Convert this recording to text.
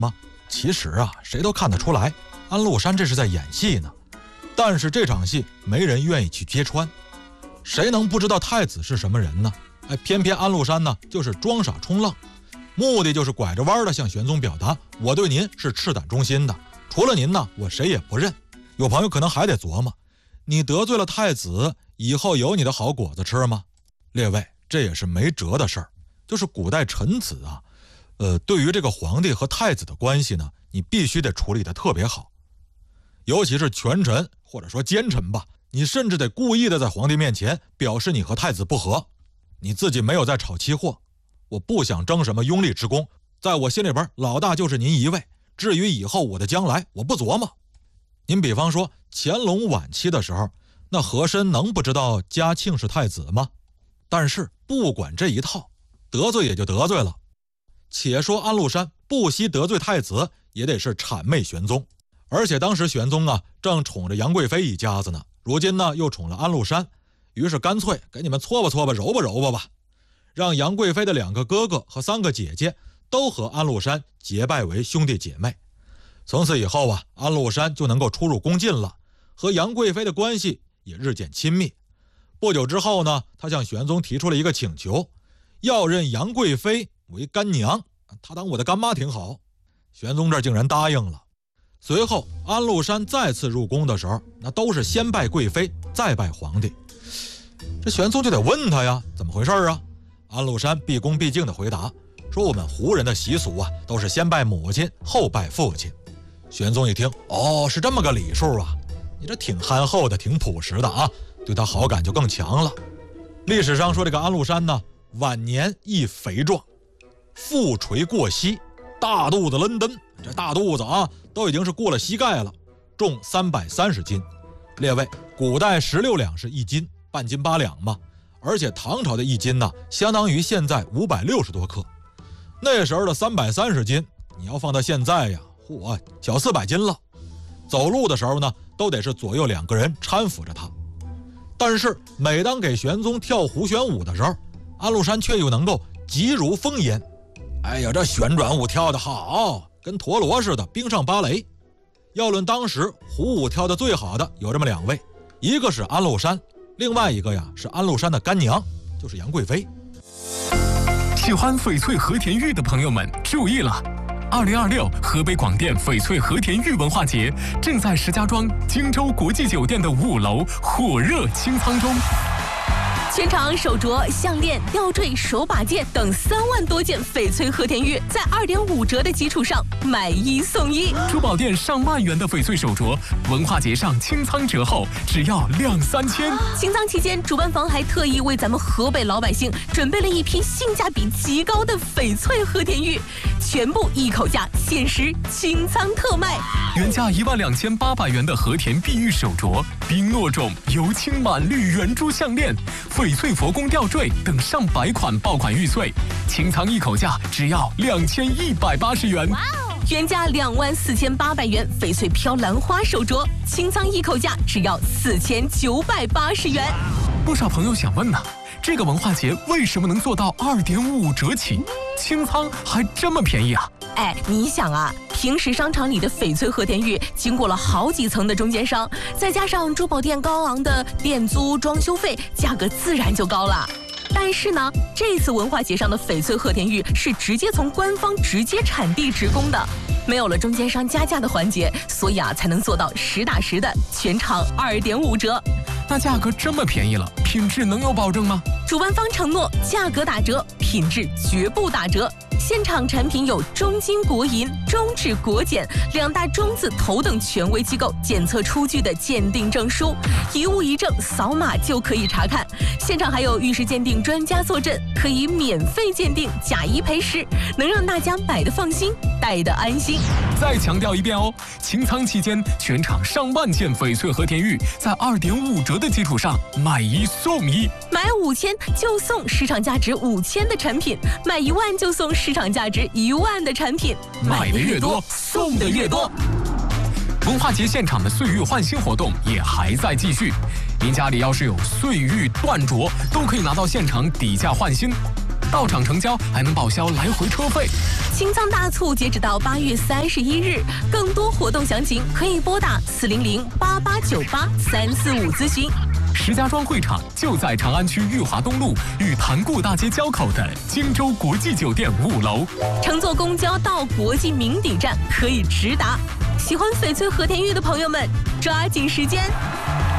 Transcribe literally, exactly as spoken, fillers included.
吗？其实啊，谁都看得出来，安禄山这是在演戏呢。但是这场戏没人愿意去揭穿，谁能不知道太子是什么人呢？哎，偏偏安禄山呢，就是装傻充愣，目的就是拐着弯的向玄宗表达，我对您是赤胆忠心的，除了您呢，我谁也不认。有朋友可能还得琢磨，你得罪了太子，以后有你的好果子吃吗？列位，这也是没辙的事儿。就是古代臣子啊，呃，对于这个皇帝和太子的关系呢，你必须得处理得特别好。尤其是权臣或者说奸臣吧，你甚至得故意的在皇帝面前表示你和太子不和，你自己没有在炒期货，我不想争什么拥立之功，在我心里边老大就是您一位，至于以后我的将来我不琢磨。您比方说乾隆晚期的时候，那和珅能不知道嘉庆是太子吗？但是不管这一套，得罪也就得罪了。且说安禄山不惜得罪太子，也得是谄媚玄宗。而且当时玄宗啊正宠着杨贵妃一家子呢，如今呢又宠了安禄山，于是干脆给你们搓吧搓吧揉吧揉吧吧，让杨贵妃的两个哥哥和三个姐姐都和安禄山结拜为兄弟姐妹。从此以后啊，安禄山就能够出入宫禁了，和杨贵妃的关系也日渐亲密。不久之后呢，他向玄宗提出了一个请求，要认杨贵妃为干娘，他当我的干妈挺好。玄宗这竟然答应了。随后安禄山再次入宫的时候，那都是先拜贵妃再拜皇帝。这玄宗就得问他呀，怎么回事啊？安禄山毕恭毕敬地回答说，我们胡人的习俗啊，都是先拜母亲后拜父亲。玄宗一听，哦，是这么个礼数啊，你这挺憨厚的，挺朴实的啊，对他好感就更强了。历史上说这个安禄山呢，晚年亦肥壮，腹垂过膝，大肚子抡登，这大肚子啊都已经是过了膝盖了，重三百三十斤。列位，古代十六两是一斤，半斤八两嘛，而且唐朝的一斤呢，相当于现在五百六十多克。那时候的三百三十斤，你要放到现在呀，嚯，小四百斤了。走路的时候呢，都得是左右两个人搀扶着他。但是每当给玄宗跳胡旋舞的时候，安禄山却又能够急如风烟。哎呀，这旋转舞跳得好，跟陀螺似的，冰上芭蕾。要论当时胡舞跳得最好的有这么两位，一个是安禄山，另外一个呀是安禄山的干娘，就是杨贵妃。 喜欢翡翠和田玉的朋友们注意了，二零二六河北广电翡翠和田玉文化节正在石家庄荆州国际酒店的五楼火热清仓中。 全场手镯、项链、吊坠、手把件等三万多件翡翠和田玉，在二点五折的基础上买一送一。 珠宝店上万元的翡翠手镯，文化节上清仓折后只要两三千。 清仓期间，主办方还特意为咱们河北老百姓准备了一批性价比极高的翡翠和田玉，全部一口价，限时清仓特卖。 原价一万两千八百元的和田碧玉手镯、冰诺种油青满绿圆珠项链、翡翠佛宫吊坠等上百款爆款玉翠，清仓一口价只要两千一百八十元。 原价两万四千八百元翡翠飘兰花手镯，清仓一口价只要四千九百八十元。 不少朋友想问呢、啊，这个文化节为什么能做到二点五折起，清仓还这么便宜啊？ 哎，你想啊，平时商场里的翡翠和田玉经过了好几层的中间商，再加上珠宝店高昂的店租、装修费，价格自然就高了。但是呢，这次文化节上的翡翠和田玉是直接从官方直接产地直供的，没有了中间商加价的环节，所以啊才能做到实打实的全场二点五折。 那价格这么便宜了，品质能有保证吗？ 主办方承诺价格打折，品质绝不打折。现场产品有中金国银、中质国检两大中字头等权威机构检测出具的鉴定证书，一物一证，扫码就可以查看。现场还有玉石鉴定专家坐镇，可以免费鉴定，假一赔十，能让大家买的放心，戴的安心。 再强调一遍哦，清仓期间全场上万件翡翠和田玉在二点五折的基础上买一送一， 买五千就送市场价值五千的产品，买一万就送市场价值一万的产品， 买的越多，送的越多。文化节现场的岁玉换新活动也还在继续，您家里要是有岁玉断镯，都可以拿到现场底价换新，到场成交还能报销来回车费。 清仓大促截止到八月三十一日，更多活动详情可以拨打四零零八八九八三四五咨询。 石家庄会场就在长安区裕华东路与潭固大街交口的荆州国际酒店五楼。 乘坐公交到国际名鼎站可以直达。喜欢翡翠和田玉的朋友们，抓紧时间！